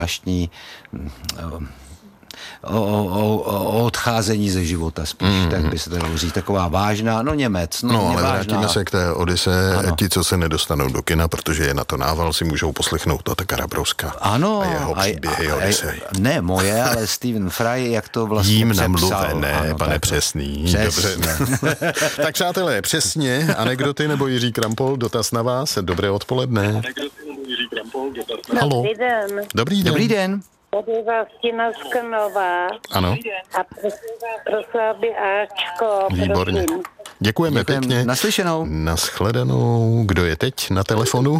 zvláštní o odcházení ze života spíš, tak by se to dalo říct, taková vážná, Němec. No ale vrátíme se k té Odyse. Ano. Ti, co se nedostanou do kina, protože je na to nával, si můžou poslechnout Otakara Brouzka. Ano. A jeho příběhy Odysej. Ne moje, ale Stephen Fry, jak to vlastně jím přepsal. namluvené, ano, pane tak, Přesný. Přesně. Dobře. Tak přátelé, přesně, anekdoty nebo Jiří Krampol, dotaz na vás. Dobré odpoledne. Haló. Dobrý den. Dobrý den. Tady Vlastina z Krnova. Ano. A prosila by Ačko, Výborně. prosím. Děkujeme pěkně. Naslyšenou. Naschledanou. Kdo je teď na telefonu?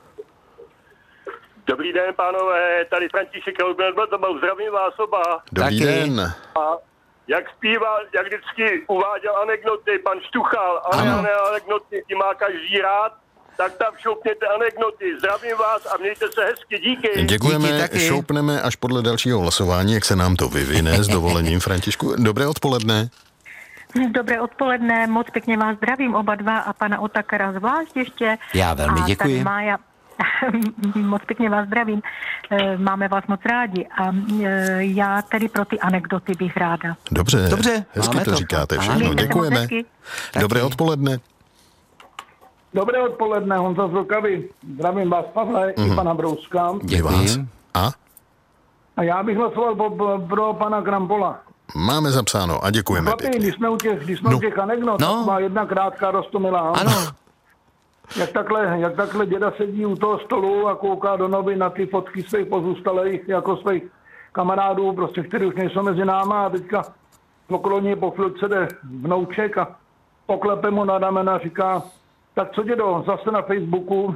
Dobrý den, pánové, tady František Roubel, zdravím vás oba. Dobrý Taky. den. A jak zpíval, jak vždycky uváděl anekdoty, pan Štuchal, ale anekdoty, ty má každý rád, tak tam šoupněte anekdoty. Zdravím vás a mějte se hezky, díky. Děkujeme, Díky taky. šoupneme až podle dalšího hlasování, jak se nám to vyvine s dovolením, Františku. Dobré odpoledne. Dobré odpoledne, moc pěkně vás zdravím oba dva a pana Otakara zvlášť ještě. Já velmi a děkuji. Tady Mája, moc pěkně vás zdravím, máme vás moc rádi a já tedy pro ty anekdoty bych ráda. Dobře, hezky máme to to. říkáte Ano. všechno, Mějte se moc děkujeme. hezky. Dobré odpoledne. Dobré odpoledne, Honza z Vltavy. Zdravím vás, Pavle, i pana Brouzka. Děkuji. A já bych hlasoval pro pana Krampola. Máme zapsáno a děkujeme Chlapi, pěkně. když jsme u těch anekdot, tak má jedna krátká Rostomila. Ano. Jak takhle děda sedí u toho stolu a kouká do novin na ty fotky svých pozůstalých, jako svých kamarádů, prostě, kteří už nejsou mezi náma a teďka pokloní po chvilce jde vnouček a poklepe mu na ramena a říká, tak co dědo, zase na Facebooku.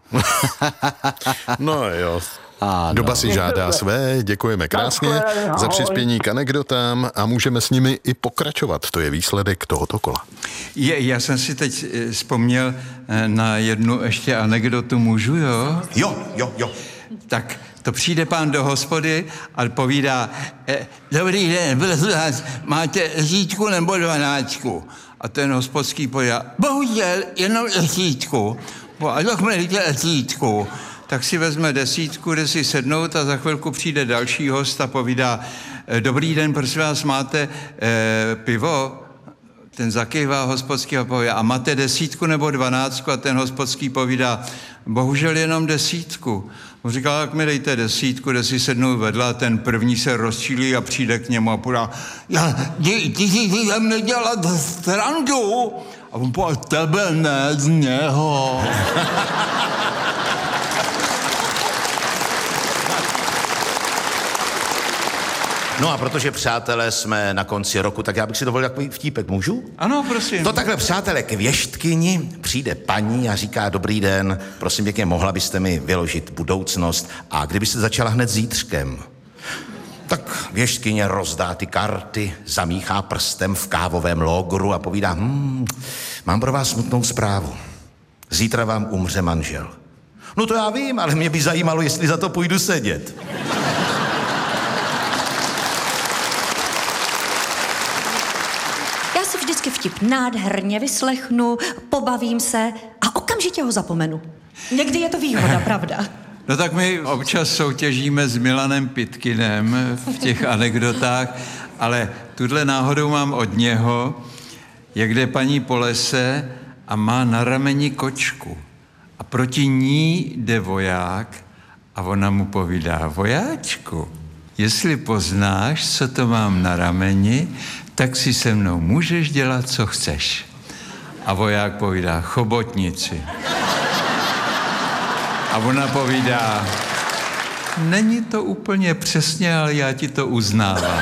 No jo. Ano. Doba si žádá své, děkujeme krásně Takhle, za ahoj. přispění k anekdotám a můžeme s nimi i pokračovat. To je výsledek tohoto kola. Já jsem si teď vzpomněl na jednu ještě anekdotu, můžu, jo? Jo. Tak to přijde pán do hospody a povídá, dobrý den, prosím vás, máte desítku nebo 12? A ten hospodský povídá, bohužel jenom desítku. A tak mi dejte desítku. Tak si vezme desítku, jde si sednout a za chvilku přijde další host a povídá, dobrý den, prosím vás, máte pivo? Ten zakývá hospodský a povídá, a máte desítku nebo 12? A ten hospodský povídá, bohužel jenom desítku. On říká, tak mi dejte desítku, jde si sednout vedle a ten první se rozčílí a přijde k němu a podá, ty si ze mě dělat srandu. A on povídá, tebe ne, z něho. No a protože, přátelé, jsme na konci roku, tak já bych si dovolil takový vtípek, můžu? Ano, prosím. To takhle, přátelé, k věštkyni přijde paní a říká, dobrý den, prosím pěkně, mohla byste mi vyložit budoucnost a kdybyste začala hned zítřkem. Tak věštkyně rozdá ty karty, zamíchá prstem v kávovém logru a povídá, mám pro vás smutnou zprávu. Zítra vám umře manžel. No to já vím, ale mě by zajímalo, jestli za to půjdu sedět. Já si vždycky vtip nádherně vyslechnu, pobavím se a okamžitě ho zapomenu. Někdy je to výhoda, pravda? No tak my občas soutěžíme s Milanem Pitkinem v těch anekdotách, ale tuhle náhodou mám od něho, jak jde paní po lese a má na rameni kočku. A proti ní jde voják a ona mu povídá, vojáčku, jestli poznáš, co to mám na rameni, tak si se mnou můžeš dělat, co chceš. A voják povídá, chobotnici. A ona povídá, není to úplně přesně, ale já ti to uznávám.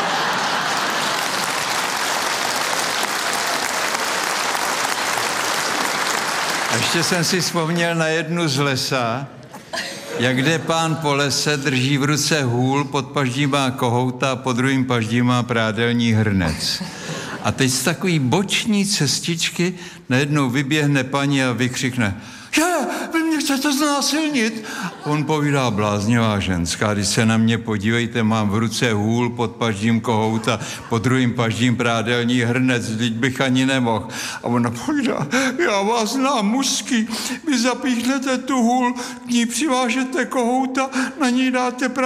A ještě jsem si vzpomněl na jednu z lesa, jak jde pán po lese, drží v ruce hůl, pod paždí má kohouta a pod druhým paždí má prádelní hrnec. A teď z takový boční cestičky najednou vyběhne paní a vykřikne, že, vy mě chcete to znásilnit? On povídá, bláznivá ženská, když se na mě podívejte, mám v ruce hůl, pod paždím kohout a pod druhým paždím prádelní hrnec, vždyť bych ani nemohl. A ona povídá, já vás znám mužský, vy zapíchnete tu hůl, k ní přivážete kohouta, na ní dáte